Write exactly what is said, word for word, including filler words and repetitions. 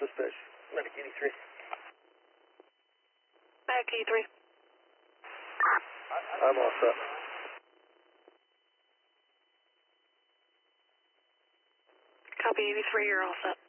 dispatch. Medic eighty-three. Medic eighty-three. I'm all set. Copy eighty-three, you're all set.